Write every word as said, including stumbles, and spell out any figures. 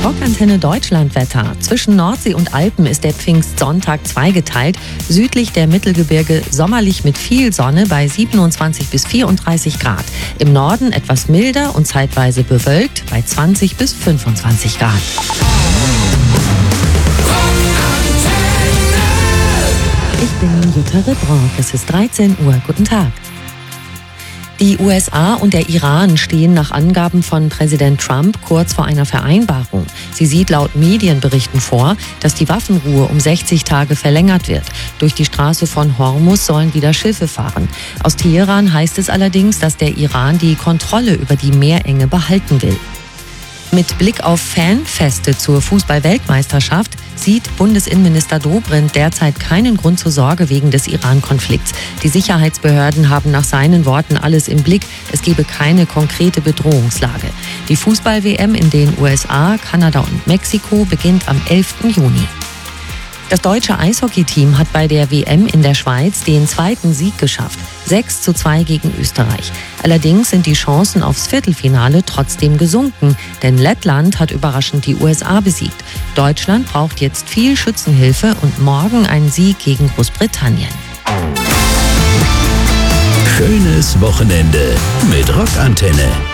Rockantenne Deutschlandwetter. Zwischen Nordsee und Alpen ist der Pfingstsonntag zweigeteilt. Südlich der Mittelgebirge sommerlich mit viel Sonne bei siebenundzwanzig bis vierunddreißig Grad. Im Norden etwas milder und zeitweise bewölkt bei zwanzig bis fünfundzwanzig Grad. Ich bin Jutta Rittrock. Es ist dreizehn Uhr. Guten Tag. Die U S A und der Iran stehen nach Angaben von Präsident Trump kurz vor einer Vereinbarung. Sie sieht laut Medienberichten vor, dass die Waffenruhe um sechzig Tage verlängert wird. Durch die Straße von Hormuz sollen wieder Schiffe fahren. Aus Teheran heißt es allerdings, dass der Iran die Kontrolle über die Meerenge behalten will. Mit Blick auf Fanfeste zur Fußball-Weltmeisterschaft sieht Bundesinnenminister Dobrindt derzeit keinen Grund zur Sorge wegen des Iran-Konflikts. Die Sicherheitsbehörden haben nach seinen Worten alles im Blick. Es gebe keine konkrete Bedrohungslage. Die Fußball-W M in den U S A, Kanada und Mexiko beginnt am elften Juni. Das deutsche Eishockeyteam hat bei der W M in der Schweiz den zweiten Sieg geschafft. sechs zu zwei gegen Österreich. Allerdings sind die Chancen aufs Viertelfinale trotzdem gesunken, denn Lettland hat überraschend die U S A besiegt. Deutschland braucht jetzt viel Schützenhilfe und morgen einen Sieg gegen Großbritannien. Schönes Wochenende mit Rockantenne.